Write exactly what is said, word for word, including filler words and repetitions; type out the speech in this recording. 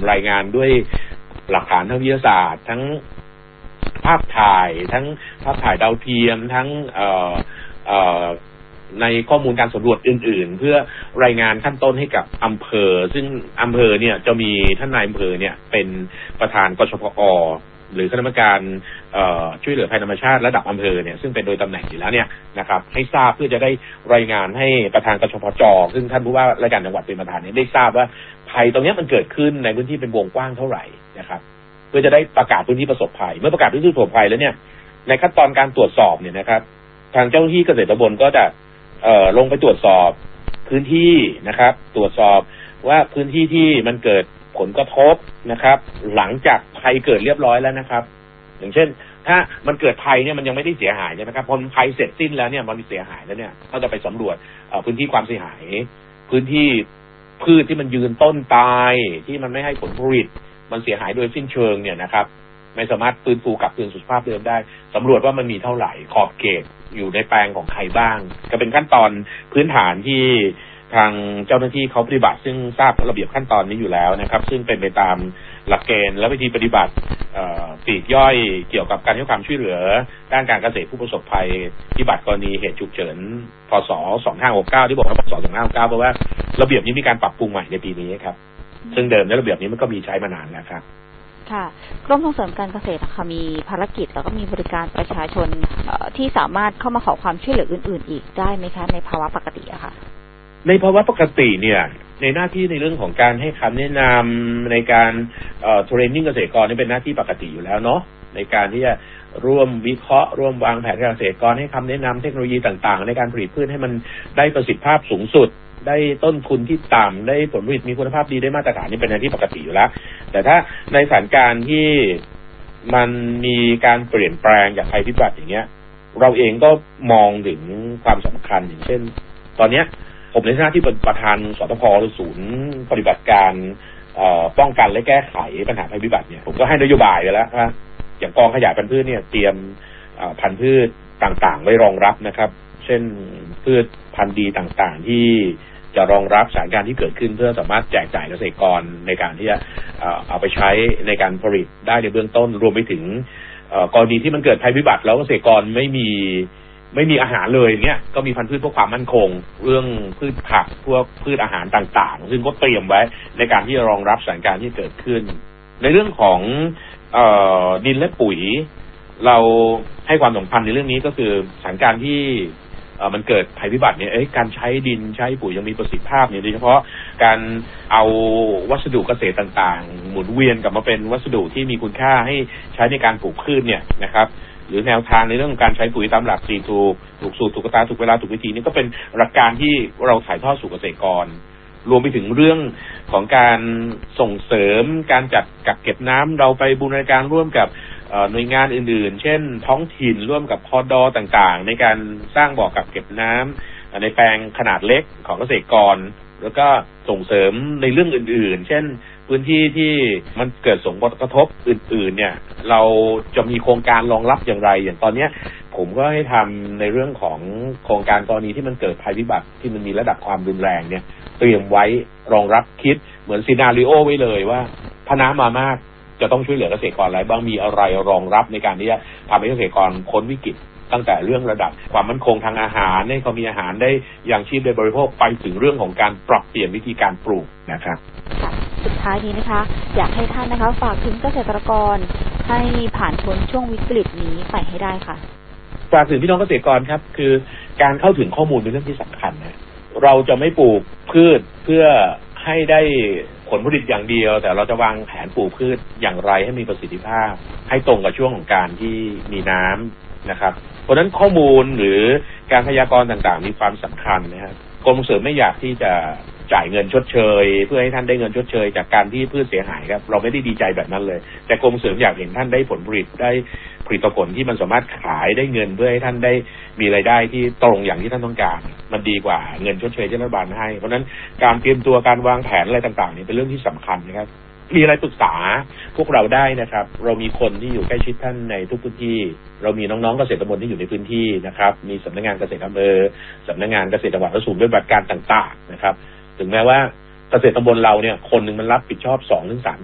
รายงานด้วยหลักฐานทางวิทยาศาสตร์ทั้งภาพถ่ายทั้งภาพถ่ายดาวเทียมทั้งเอ่อเอ่อในข้อมูลการสำรวจอื่นๆเพื่อรายงานขั้นต้นให้กับอำเภอซึ่งอำเภอเนี่ยจะมีท่านนายอำเภอเนี่ยเป็นประธานกชพอหรือคณะกรรมการช่วยเหลือภัยธรรมชาติระดับอำเภอเนี่ยซึ่งเป็นโดยตำแหน่งอยู่แล้วเนี่ยนะครับให้ทราบเพื่อจะได้รายงานให้ประธานกชพจซึ่งท่านผู้ว่าราชการจังหวัดเป็นประธานเนี่ยได้ทราบว่าภัยตรงนี้มันเกิดขึ้นในพื้นที่เป็นวงกว้างเท่าไหร่นะครับเพื่อจะได้ประกาศพื้นที่ประสบภัยเมื่อประกาศพื้นที่ประสบภัยแล้วเนี่ยในขั้นตอนการตรวจสอบเนี่ยนะครับทางเจ้าหน้าที่เกษตรตำบลก็จะเอ่อลงไปตรวจสอบพื้นที่นะครับตรวจสอบว่าพื้นที่ที่มันเกิดผลกระทบนะครับหลังจากภัยเกิดเรียบร้อยแล้วนะครับอย่างเช่นถ้ามันเกิดภัยเนี่ยมันยังไม่ได้เสียหายใช่ไหมครับพอภัยเสร็จสิ้นแล้วเนี่ยมันเสียหายแล้วเนี่ยก็จะไปสำรวจพื้นที่ความเสียหายพื้นที่พืชที่มันยืนต้นตายที่มันไม่ให้ผลผลิตมันเสียหายโดยสิ้นเชิงเนี่ยนะครับไม่สามารถฟื้นฟูกลับคืนสู่สภาพเดิมได้สำรวจว่ามันมีเท่าไหร่ขอบเขตอยู่ในแปลงของใครบ้างก็เป็นขั้นตอนพื้นฐานที่ทางเจ้าหน้าที่เขาปฏิบัติซึ่งทราบระเบียบขั้นตอนนี้อยู่แล้วนะครับซึ่งเป็นไปตามหลักเกณฑ์และวิธีปฏิบัติปลีกย่อยเกี่ยวกับการให้ความช่วยเหลือด้านการเกษตรผู้ประสบภัยพิบัติกรณีเหตุฉุกเฉินพศสองพันห้าร้อยหกสิบเก้าที่บอกว่าพศสองพันห้าร้อยหกสิบเก้าเพราะว่าระเบียบนี้มีการปรับปรุงใหม่ในปีนี้ครับซึ่งเดิมในระเบียบนี้มันก็มีใช้มานานแล้วครับค่ะกรมส่งเสริมการเกษตรนะคะมีภารกิจแล้วก็มีบริการประชาชนที่สามารถเข้ามาขอความช่วยเหลืออื่นๆอีกได้ไหมคะในภาวะปกติอะค่ะในภาวะปกติเนี่ยในหน้าที่ในเรื่องของการให้คำแนะนำในการเอ่อเทรนนิ่งเกษตรกรนี่เป็นหน้าที่ปกติอยู่แล้วเนาะในการที่จะร่วมวิเคราะห์ร่วมวางแผนการเกษตรกรให้คำแนะนำเทคโนโลยีต่างๆในการผลิตพืชให้มันได้ประสิทธิภาพสูงสุดได้ต้นทุนที่ต่ำได้ผลผลิตมีคุณภาพดีได้มาตรฐานนี่เป็นหน้าที่ปกติอยู่แล้วแต่ถ้าในสถานการณ์ที่มันมีการเปลี่ยนแปลงจากภัยพิบัติอย่างเงี้ยเราเองก็มองถึงความสำคัญอย่างเช่นตอนเนี้ยผมในฐานะที่เป็นประธานสตพ.ศูนย์ปฏิบัติการป้องกันและแก้ไขปัญหาภัยพิบัติเนี่ยผมก็ให้นโยบายไปแล้วว่าอย่างกองขยายพันธุ์พืชเนี่ยเตรียมพันธุ์พืชต่างๆไว้รองรับนะครับเช่นพืชพันธุ์ดีต่างๆที่จะรองรับสถานการณ์ที่เกิดขึ้นเพื่อสามารถแจกจ่ายเกษตรกรในการที่จะเอาไปใช้ในการผลิตได้ในเบื้องต้นรวมไปถึงกรณีที่มันเกิดภัยพิบัติแล้วเกษตรกรไม่มีไม่มีอาหารเลยเนี่ยก็มีพันธุ์พืชพวกความมั่นคงเรื่องพืชผักพวกพืชอาหารต่างๆซึ่งก็เตรียมไว้ในการที่จะรองรับสถานการณ์ที่เกิดขึ้นในเรื่องของเอ่อดินและปุ๋ยเราให้ความสำคัญในเรื่องนี้ก็คือสถานการณ์ที่มันเกิดภัยพิบัติเนี่ยการใช้ดินใช้ปุ๋ยยังมีประสิทธิภาพเนี่ยโดยเฉพาะการเอาวัสดุเกษตรต่างๆหมุนเวียนกลับมาเป็นวัสดุที่มีคุณค่าให้ใช้ในการปลูกพืชเนี่ยนะครับหรือแนวทางในเรื่องของการใช้ปุ๋ยตามหลักสี่ถูกถูกสูตรถูกกตาถูกเวลาถูกวิธีนี่ก็เป็นหลักการที่เราถ่ายทอดสู่เกษตรกรรวมไปถึงเรื่องของการส่งเสริมการจัดกักเก็บน้ำเราไปบูรณาการร่วมกับหน่วยงานอื่นๆเช่นท้องถิ่นร่วมกับพดต่างๆในการสร้างบ่อกักเก็บน้ำในแปลงขนาดเล็กของเกษตรกรแล้วก็ส่งเสริมในเรื่องอื่นๆเช่นพื้นที่ที่มันเกิดส่งผลกระทบอื่นๆเนี่ยเราจะมีโครงการรองรับอย่างไรอย่างตอนนี้ผมก็ให้ทำในเรื่องของโครงการกรณีที่มันเกิดภัยพิบัติที่มันมีระดับความรุนแรงเนี่ยเตรียมไว้รองรับคิดเหมือนซีนาริโอไว้เลยว่าถ้าน้ำมามากจะต้องช่วยเหลือเกษตรกรอะไรบ้างมีอะไรรองรับในการที่จะทำให้เกษตรกรพ้นวิกฤตตั้งแต่เรื่องระดับความมั่นคงทางอาหารให้เขามีอาหารได้อย่างชีพได้บริโภคไปถึงเรื่องของการปรับเปลี่ยนวิธีการปลูกนะครับสุดท้ายนี้นะคะอยากให้ท่านนะคะฝากถึงเกษตรกรให้ผ่านพ้นช่วงวิกฤตนี้ไปให้ได้ค่ะฝากถึงพี่น้องเกษตรกรครับคือการเข้าถึงข้อมูลเป็นเรื่องที่สำคัญนะเราจะไม่ปลูกพืชเพื่อให้ได้ผลผลิตอย่างเดียวแต่เราจะวางแผนปลูกพืชอย่างไรให้มีประสิทธิภาพให้ตรงกับช่วงของการที่มีน้ำนะครับเพราะฉะนั้นข้อมูลหรือการพยากรณ์ต่างๆมีความสำคัญนะครับกรมส่งเสริมไม่อยากที่จะจ่ายเงินชดเชยเพื่อให้ท่านได้เงินชดเชยจากการที่พืชเสียหายครับเราไม่ได้ดีใจแบบนั้นเลยแต่กรมส่งเสริมอยากเห็นท่านได้ผลผลิตได้ผลิตผลที่มันสามารถขายได้เงินเพื่อให้ท่านได้มีรายได้ที่ตรงอย่างที่ท่านต้องการมันดีกว่าเงินชดเชยที่รัฐบาลให้เพราะฉะนั้นการเตรียมตัวการวางแผนอะไรต่างๆนี่เป็นเรื่องที่สำคัญนะครับมีอะไรปรึกษาพวกเราได้นะครับเรามีคนที่อยู่ใกล้ชิดท่านในทุกพื้นที่เรามีน้องๆเกษตรตำบลที่อยู่ในพื้นที่นะครับมีสำนักงานเกษตรอำเภอสำนักงานเกษตรจังหวัดและศูนย์ปฏิบัติการต่างๆนะครับถึงแม้ว่าเกษตรตำบลเราเนี่ยคนหนึ่งมันรับผิดชอบสองถึงสาม